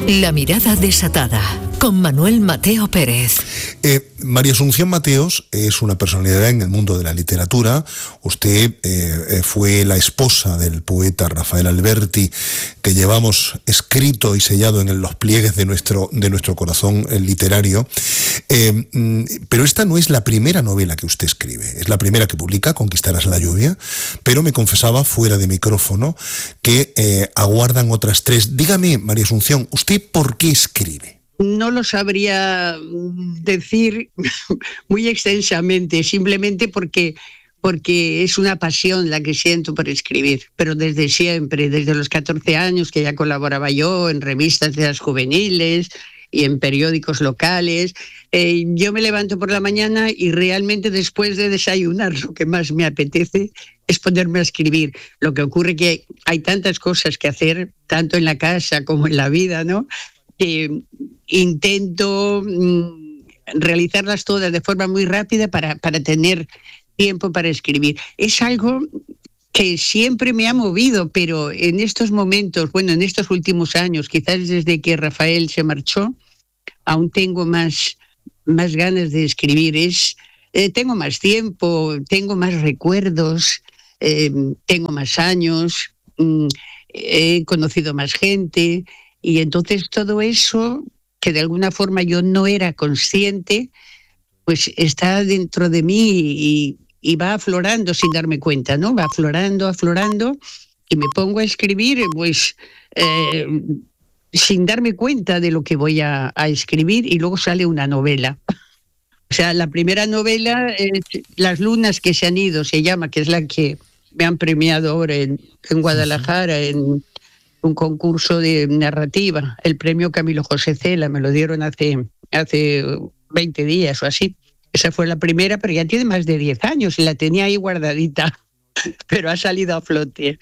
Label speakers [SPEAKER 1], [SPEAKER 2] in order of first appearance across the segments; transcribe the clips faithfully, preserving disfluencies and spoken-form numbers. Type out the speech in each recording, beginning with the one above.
[SPEAKER 1] La mirada desatada, con Manuel Mateo Pérez.
[SPEAKER 2] Eh, María Asunción Mateos es una personalidad en el mundo de la literatura. Usted eh, fue la esposa del poeta Rafael Alberti, que llevamos escrito y sellado en los pliegues de nuestro, de nuestro corazón literario. Eh, pero esta no es la primera novela que usted escribe. Es la primera que publica, Conquistarás la lluvia, pero me confesaba fuera de micrófono que eh, aguardan otras tres. Dígame, María Asunción, ¿usted por qué escribe?
[SPEAKER 3] No lo sabría decir muy extensamente, simplemente porque, porque es una pasión la que siento por escribir, pero desde siempre, desde los catorce años que ya colaboraba yo en revistas de las juveniles y en periódicos locales. Eh, yo me levanto por la mañana y realmente después de desayunar lo que más me apetece es ponerme a escribir. Lo que ocurre que hay tantas cosas que hacer, tanto en la casa como en la vida, ¿no?, que intento mmm, realizarlas todas de forma muy rápida para, para tener tiempo para escribir. Es algo que siempre me ha movido, pero en estos momentos, bueno, en estos últimos años, quizás desde que Rafael se marchó, aún tengo más, más ganas de escribir. Es, eh, tengo más tiempo, tengo más recuerdos, eh, tengo más años, mmm, he conocido más gente. Y entonces todo eso, que de alguna forma yo no era consciente, pues está dentro de mí y, y va aflorando sin darme cuenta, ¿no? Va aflorando, aflorando, y me pongo a escribir, pues, eh, sin darme cuenta de lo que voy a, a escribir, y luego sale una novela. O sea, la primera novela es Las lunas que se han ido, se llama, que es la que me han premiado ahora en, en Guadalajara, en un concurso de narrativa, el premio Camilo José Cela, me lo dieron hace, hace veinte días o así. Esa fue la primera, pero ya tiene más de diez años y la tenía ahí guardadita, pero ha salido a flote.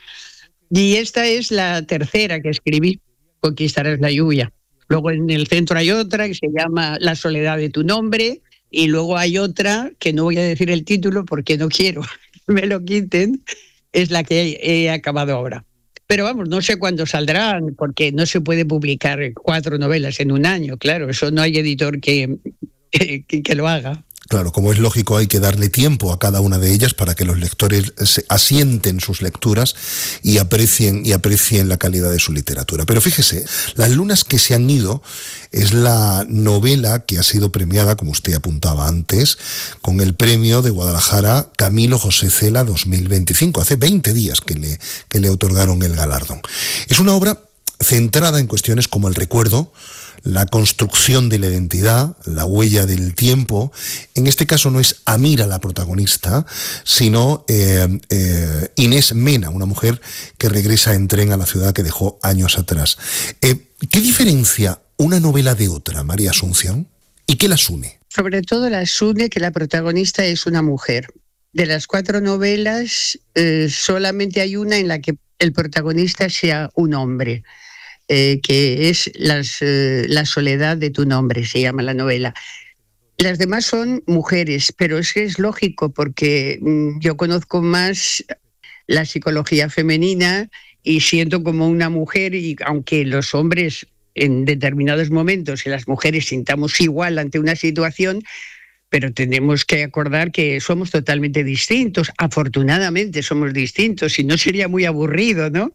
[SPEAKER 3] Y esta es la tercera que escribí, Conquistarás la lluvia. Luego en el centro hay otra que se llama La soledad de tu nombre, y luego hay otra, que no voy a decir el título porque no quiero que me lo quiten, es la que he acabado ahora. Pero vamos, no sé cuándo saldrán, porque no se puede publicar cuatro novelas en un año, claro, eso no hay editor que, que, que lo haga.
[SPEAKER 2] Claro, como es lógico, hay que darle tiempo a cada una de ellas para que los lectores se asienten sus lecturas y aprecien, y aprecien la calidad de su literatura. Pero fíjese, Las lunas que se han ido es la novela que ha sido premiada, como usted apuntaba antes, con el premio de Guadalajara Camilo José Cela dos mil veinticinco. Hace veinte días que le, que le otorgaron el galardón. Es una obra centrada en cuestiones como el recuerdo, la construcción de la identidad, la huella del tiempo. En este caso no es Amira la protagonista, sino eh, eh, Inés Mena, una mujer que regresa en tren a la ciudad que dejó años atrás. Eh, ¿Qué diferencia una novela de otra, María Asunción? ¿Y qué las une?
[SPEAKER 3] Sobre todo las une que la protagonista es una mujer. De las cuatro novelas, eh, solamente hay una en la que el protagonista sea un hombre. Eh, que es las, eh, La soledad de tu nombre, se llama la novela. Las demás son mujeres, pero es que es lógico porque mmm, yo conozco más la psicología femenina y siento como una mujer, y aunque los hombres en determinados momentos y las mujeres sintamos igual ante una situación, pero tenemos que acordar que somos totalmente distintos. Afortunadamente somos distintos, si no sería muy aburrido, ¿no?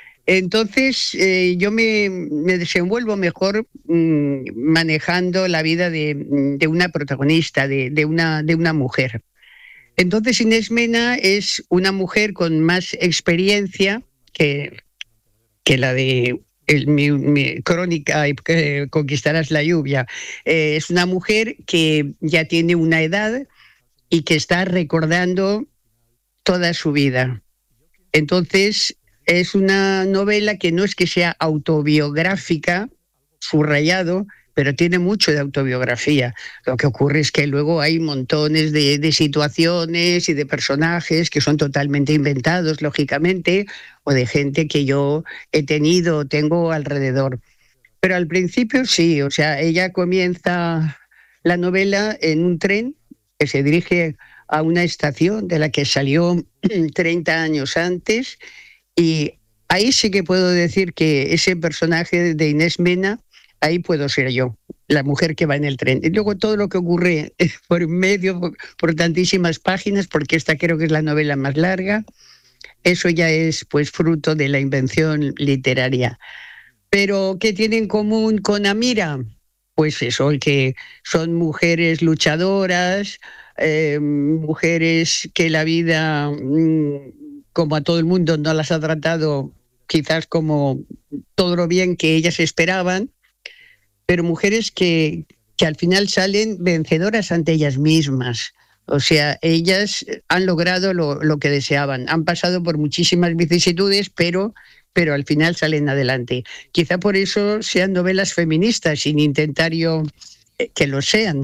[SPEAKER 3] Entonces, eh, yo me, me desenvuelvo mejor mmm, manejando la vida de, de una protagonista, de, de, una, de una mujer. Entonces, Inés Mena es una mujer con más experiencia que, que la de el, mi, mi crónica eh, Conquistarás la lluvia. Eh, es una mujer que ya tiene una edad y que está recordando toda su vida. Entonces, es una novela que no es que sea autobiográfica, subrayado, pero tiene mucho de autobiografía. Lo que ocurre es que luego hay montones de, de situaciones y de personajes que son totalmente inventados, lógicamente, o de gente que yo he tenido o tengo alrededor. Pero al principio sí, o sea, ella comienza la novela en un tren que se dirige a una estación de la que salió treinta años antes. Y ahí sí que puedo decir que ese personaje de Inés Mena ahí puedo ser yo, la mujer que va en el tren. Y luego todo lo que ocurre por medio, por, por tantísimas páginas, porque esta creo que es la novela más larga, eso ya es pues fruto de la invención literaria. Pero ¿qué tiene en común con Amira? Pues eso, que son mujeres luchadoras, eh, mujeres que la vida, como a todo el mundo, no las ha tratado quizás como todo lo bien que ellas esperaban, pero mujeres que, que al final salen vencedoras ante ellas mismas. O sea, ellas han logrado lo, lo que deseaban, han pasado por muchísimas vicisitudes, pero... pero al final salen adelante. Quizá por eso sean novelas feministas, sin intentar yo que lo sean.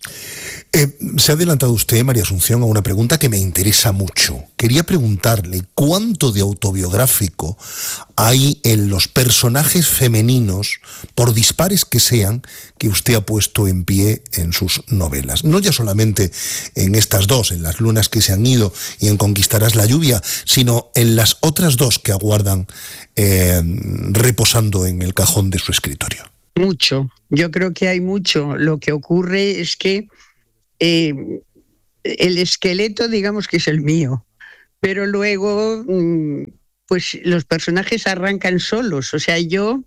[SPEAKER 2] Eh, se ha adelantado usted, María Asunción, a una pregunta que me interesa mucho. Quería preguntarle cuánto de autobiográfico hay en los personajes femeninos, por dispares que sean, que usted ha puesto en pie en sus novelas. No ya solamente en estas dos, en Las lunas que se han ido y en Conquistarás la lluvia, sino en las otras dos que aguardan eh, reposando en el cajón de su escritorio.
[SPEAKER 3] Mucho. Yo creo que hay mucho. Lo que ocurre es que Eh, el esqueleto, digamos que es el mío, pero luego pues los personajes arrancan solos. O sea, yo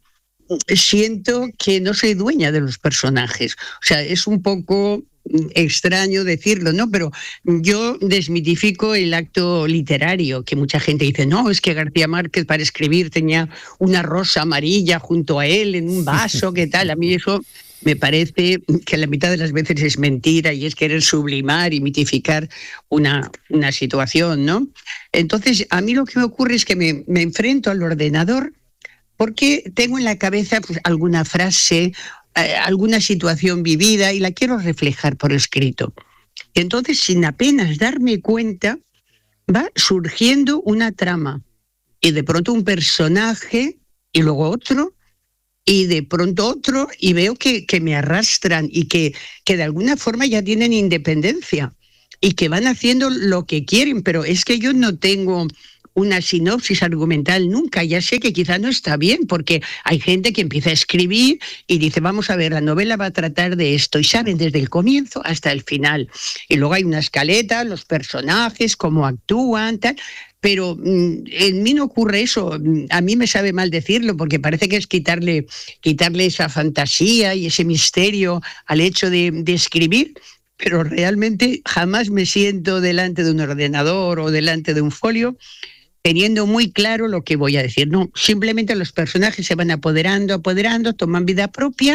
[SPEAKER 3] siento que no soy dueña de los personajes. O sea, es un poco extraño decirlo, ¿no? Pero yo desmitifico el acto literario, que mucha gente dice, no, es que García Márquez para escribir tenía una rosa amarilla junto a él en un vaso, ¿qué tal? A mí eso me parece que la mitad de las veces es mentira y es querer sublimar y mitificar una, una situación, ¿no? Entonces, a mí lo que me ocurre es que me, me enfrento al ordenador porque tengo en la cabeza pues, alguna frase, eh, alguna situación vivida y la quiero reflejar por escrito. Entonces, sin apenas darme cuenta, va surgiendo una trama y de pronto un personaje y luego otro y de pronto otro, y veo que, que me arrastran y que, que de alguna forma ya tienen independencia y que van haciendo lo que quieren, pero es que yo no tengo una sinopsis argumental nunca. Ya sé que quizá no está bien, porque hay gente que empieza a escribir y dice, vamos a ver, la novela va a tratar de esto, y saben desde el comienzo hasta el final. Y luego hay una escaleta, los personajes, cómo actúan, tal... Pero mm, en mí no ocurre eso. A mí me sabe mal decirlo porque parece que es quitarle, quitarle esa fantasía y ese misterio al hecho de, de escribir, pero realmente jamás me siento delante de un ordenador o delante de un folio teniendo muy claro lo que voy a decir. No, simplemente los personajes se van apoderando, apoderando, toman vida propia.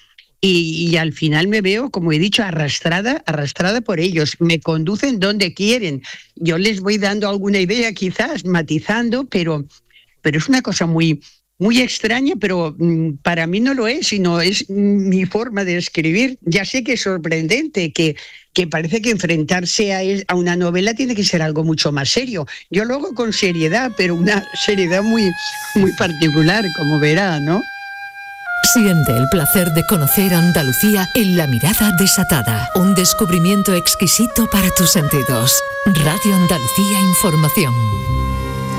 [SPEAKER 3] Y, y al final me veo, como he dicho, arrastrada, arrastrada por ellos. Me conducen donde quieren. Yo les voy dando alguna idea, quizás, matizando, pero, pero es una cosa muy, muy extraña, pero mmm, para mí no lo es, sino es mi forma de escribir. Ya sé que es sorprendente, que, que parece que enfrentarse a, a una novela tiene que ser algo mucho más serio. Yo lo hago con seriedad, pero una seriedad muy, muy particular, como verá, ¿no?
[SPEAKER 1] Siente el placer de conocer Andalucía en La mirada desatada. Un descubrimiento exquisito para tus sentidos. Radio Andalucía Información.